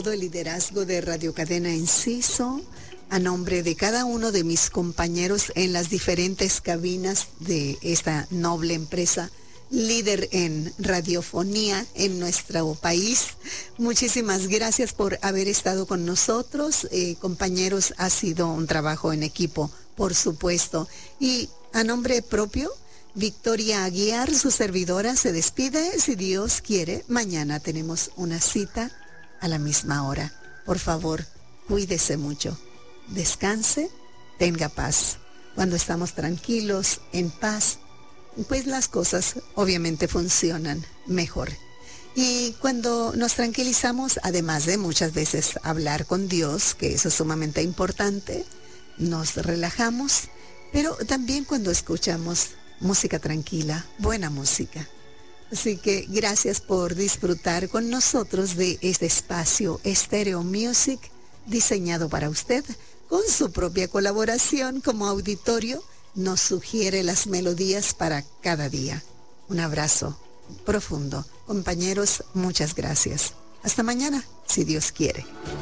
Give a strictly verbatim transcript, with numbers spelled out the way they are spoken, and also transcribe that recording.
todo el liderazgo de Radio Cadena Enciso, a nombre de cada uno de mis compañeros en las diferentes cabinas de esta noble empresa, líder en radiofonía en nuestro país. Muchísimas gracias por haber estado con nosotros. Eh, compañeros, ha sido un trabajo en equipo, por supuesto. Y a nombre propio, Victoria Aguiar, su servidora, se despide. Si Dios quiere, mañana tenemos una cita a la misma hora. Por favor, cuídese mucho. Descanse, tenga paz. Cuando estamos tranquilos, en paz, pues las cosas obviamente funcionan mejor. Y cuando nos tranquilizamos, además de muchas veces hablar con Dios, que eso es sumamente importante, nos relajamos, pero también cuando escuchamos música tranquila, buena música. Así que gracias por disfrutar con nosotros de este espacio Stereo Music, diseñado para usted, con su propia colaboración como auditorio, nos sugiere las melodías para cada día. Un abrazo profundo. Compañeros, muchas gracias. Hasta mañana, si Dios quiere.